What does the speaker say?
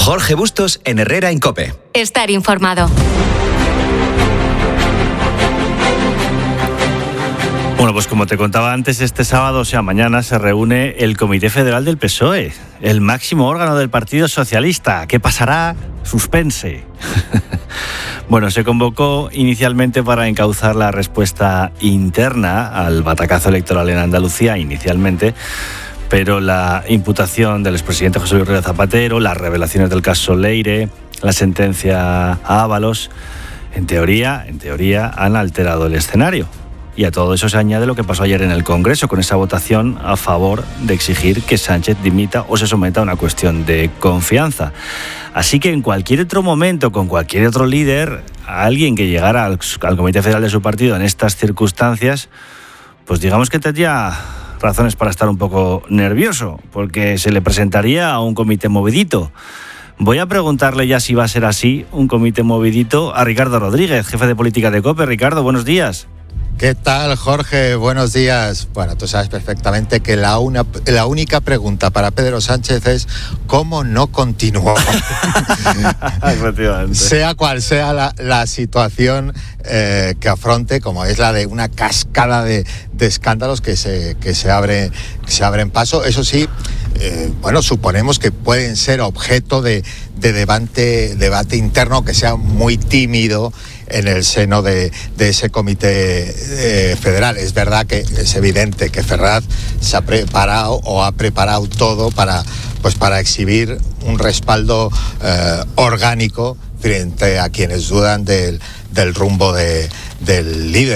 Jorge Bustos en Herrera en COPE. Estar informado. Bueno, pues como te contaba antes, este sábado, o sea, mañana, se reúne el Comité Federal del PSOE, el máximo órgano del Partido Socialista. ¿Qué pasará? Suspense. Bueno, se convocó inicialmente para encauzar la respuesta interna al batacazo electoral en Andalucía, inicialmente, pero la imputación del expresidente José Luis Rodríguez Zapatero, las revelaciones del caso Leire, la sentencia a Ábalos, en teoría, han alterado el escenario. Y a todo eso se añade lo que pasó ayer en el Congreso, con esa votación a favor de exigir que Sánchez dimita o se someta a una cuestión de confianza. Así que en cualquier otro momento, con cualquier otro líder, a alguien que llegara al Comité Federal de su partido en estas circunstancias, pues digamos que tendría razones para estar un poco nervioso, porque se le presentaría a un comité movidito. Voy a preguntarle ya si va a ser así, un comité movidito, a Ricardo Rodríguez, jefe de política de COPE. Ricardo, buenos días. ¿Qué tal, Jorge? Buenos días. Bueno, tú sabes perfectamente que la única pregunta para Pedro Sánchez es ¿cómo no continuó? Sea cual sea la situación que afronte, como es la de una cascada de escándalos que se abren paso. Eso sí, bueno, suponemos que pueden ser objeto de debate interno, que sea muy tímido en el seno de ese comité federal. Es verdad que es evidente que Ferraz se ha preparado o ha preparado todo para exhibir un respaldo orgánico frente a quienes dudan del rumbo del líder.